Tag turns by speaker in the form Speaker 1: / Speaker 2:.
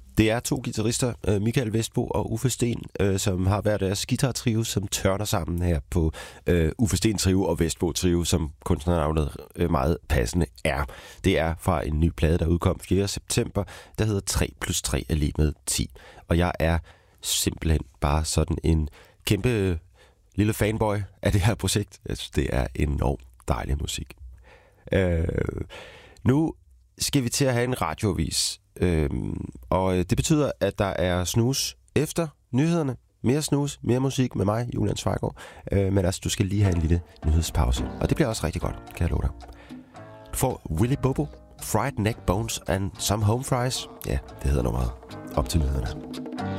Speaker 1: Det er to guitarister, Michael Vestbo og Uffe Sten, som har hver deres guitar-trio, som tørner sammen her på Uffe Sten Trio og Vestbo Trio, som kunstnernavnet meget passende er. Det er fra en ny plade, der udkom 4. september, der hedder 3+3 er lig med 10. Og jeg er simpelthen bare sådan en kæmpe lille fanboy af det her projekt. Jeg synes, det er enormt dejlig musik. Nu skal vi til at have en radioavis. Og det betyder, at der er snus efter nyhederne. Mere snus, mere musik med mig, Julian Zweigård. Men altså, du skal lige have en lille nyhedspause. Og det bliver også rigtig godt, kan jeg love dig. Du får Willy Bobo, Fried Neck Bones and Some Home Fries. Ja, det hedder nummeret. Op til nyhederne.